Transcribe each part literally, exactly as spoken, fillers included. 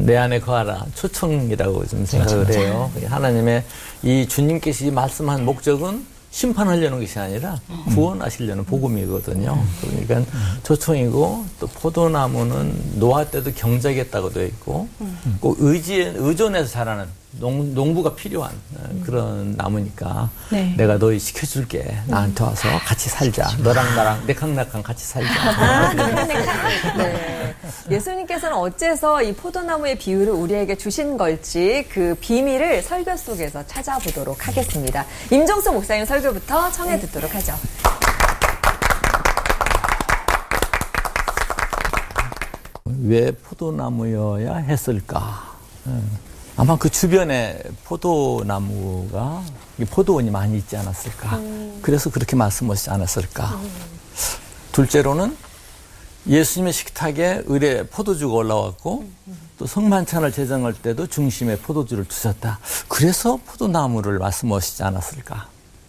내 안에 거하라 초청이라고 좀 생각을 그렇죠. 해요. 하나님의 이 주님께서 이 말씀한 목적은 심판하려는 것이 아니라 구원하시려는 복음이거든요. 그러니까 초청이고 또 포도나무는 노화 때도 경작했다고 되어 있고 꼭 의지에 의존해서 자라는 농, 농부가 필요한 그런 나무니까 네. 내가 너희 지켜줄게. 나한테 와서 같이 살자. 너랑 나랑 내캉내캉 같이 살자. 아, 네. 예수님께서는 어째서 이 포도나무의 비유를 우리에게 주신 걸지 그 비밀을 설교 속에서 찾아보도록 하겠습니다. 임종수 목사님 설교부터 청해 듣도록 하죠. 왜 포도나무여야 했을까? 아마 그 주변에 포도나무가 포도원이 많이 있지 않았을까. 음. 그래서 그렇게 말씀하시지 않았을까. 음. 둘째로는 예수님의 식탁에 을에 포도주가 올라왔고 음. 또 성만찬을 제정할 때도 중심에 포도주를 두셨다. 그래서 포도나무를 말씀하시지 않았을까.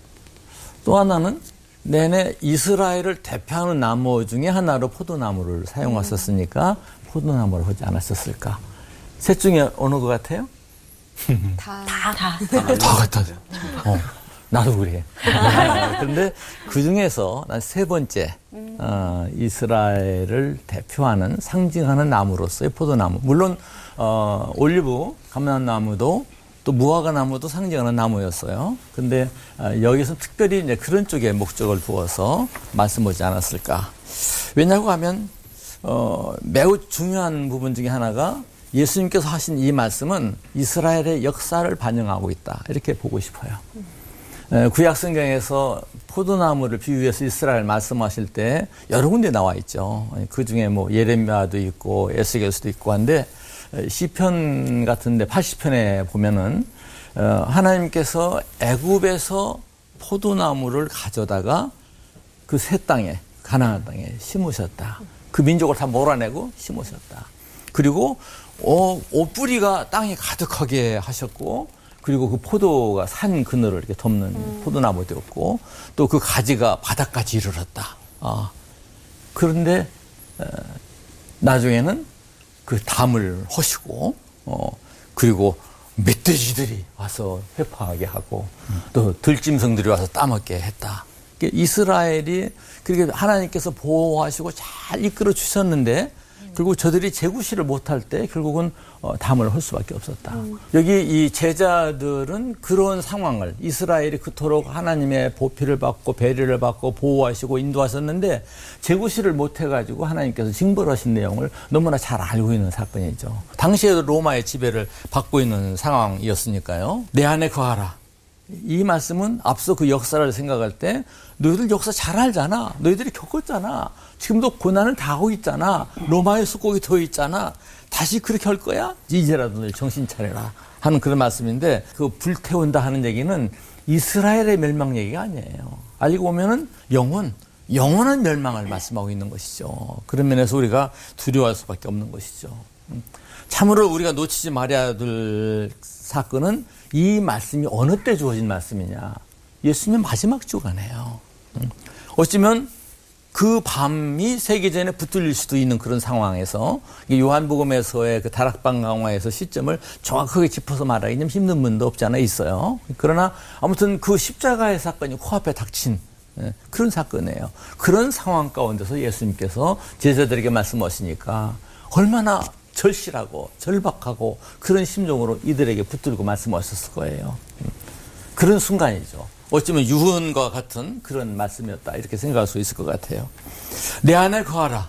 또 하나는 내내 이스라엘을 대표하는 나무 중에 하나로 포도나무를 사용하셨으니까 포도나무를 하지 않았었을까. 셋 중에 어느 것 같아요? 다. 다. 다. 다 같아. 어, 나도 그래. 그런데 그 중에서 난 세 번째, 음. 어, 이스라엘을 대표하는, 상징하는 나무로서의 포도나무. 물론, 어, 올리브, 감람나무도 또 무화과 나무도 상징하는 나무였어요. 근데, 어, 여기서 특별히 이제 그런 쪽에 목적을 두어서 말씀하지 않았을까. 왜냐고 하면, 어, 매우 중요한 부분 중에 하나가 예수님께서 하신 이 말씀은 이스라엘의 역사를 반영하고 있다. 이렇게 보고 싶어요. 음. 구약 성경에서 포도나무를 비유해서 이스라엘 말씀하실 때 여러 군데 나와 있죠. 그 중에 뭐 예레미야도 있고 에스겔서도 있고 한데 시편 같은데 팔십 편에 보면은 하나님께서 애굽에서 포도나무를 가져다가 그 새 땅에 가나안 땅에 심으셨다. 그 민족을 다 몰아내고 심으셨다. 그리고 어, 옷뿌리가 땅에 가득하게 하셨고, 그리고 그 포도가 산 그늘을 이렇게 덮는 음. 포도나무 되었고, 또 그 가지가 바닥까지 이르렀다. 아, 그런데, 어, 나중에는 그 담을 허시고, 어, 그리고 멧돼지들이 와서 회파하게 하고, 음. 또 들짐승들이 와서 따먹게 했다. 이스라엘이, 그렇게 하나님께서 보호하시고 잘 이끌어 주셨는데, 그리고 저들이 재구시를 못할 때 결국은 어, 담을 할 수밖에 없었다. 음. 여기 이 제자들은 그런 상황을 이스라엘이 그토록 하나님의 보필을 받고 배려를 받고 보호하시고 인도하셨는데 재구시를 못해가지고 하나님께서 징벌하신 내용을 너무나 잘 알고 있는 사건이죠. 당시에도 로마의 지배를 받고 있는 상황이었으니까요. 내 안에 거하라. 이 말씀은 앞서 그 역사를 생각할 때 너희들 역사 잘 알잖아. 너희들이 겪었잖아. 지금도 고난을 당하고 있잖아. 로마의 속국이 더 있잖아. 다시 그렇게 할 거야? 이제라도 너희 정신 차려라 하는 그런 말씀인데 그 불태운다 하는 얘기는 이스라엘의 멸망 얘기가 아니에요. 알고 보면은 영원, 영원한 멸망을 말씀하고 있는 것이죠. 그런 면에서 우리가 두려워할 수밖에 없는 것이죠. 참으로 우리가 놓치지 말아야 될 사건은 이 말씀이 어느 때 주어진 말씀이냐. 예수님의 마지막 주간이에요. 어쩌면 그 밤이 세기 전에 붙들릴 수도 있는 그런 상황에서 요한복음에서의 그 다락방 강화에서 시점을 정확하게 짚어서 말하기 좀 힘든 분도 없지 않아 있어요. 그러나 아무튼 그 십자가의 사건이 코앞에 닥친 그런 사건이에요. 그런 상황 가운데서 예수님께서 제자들에게 말씀하시니까 얼마나 절실하고 절박하고 그런 심정으로 이들에게 붙들고 말씀하셨을 거예요. 그런 순간이죠. 어쩌면 유언과 같은 그런 말씀이었다 이렇게 생각할 수 있을 것 같아요. 내 안에 거하라.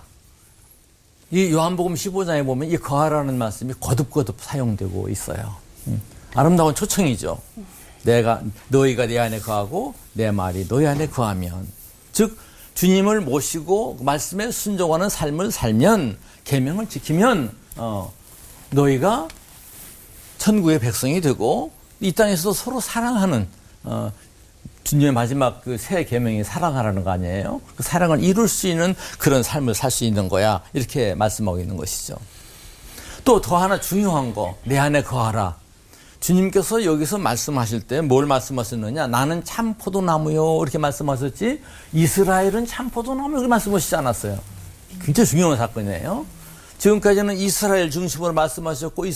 이 요한복음 십오 장에 보면 이 거하라는 말씀이 거듭거듭 사용되고 있어요. 아름다운 초청이죠. 내가 너희가 내 안에 거하고 내 말이 너희 안에 거하면, 즉 주님을 모시고 말씀에 순종하는 삶을 살면, 계명을 지키면 어, 너희가 천국의 백성이 되고 이 땅에서도 서로 사랑하는, 어, 주님의 마지막 그 새 계명이 사랑하라는 거 아니에요? 그 사랑을 이룰 수 있는 그런 삶을 살 수 있는 거야. 이렇게 말씀하고 있는 것이죠. 또 더 하나 중요한 거, 내 안에 거하라. 주님께서 여기서 말씀하실 때 뭘 말씀하셨느냐? 나는 참 포도나무요. 이렇게 말씀하셨지, 이스라엘은 참 포도나무 이렇게 말씀하시지 않았어요. 굉장히 중요한 사건이에요. 지금까지는 이스라엘 중심으로 말씀하셨고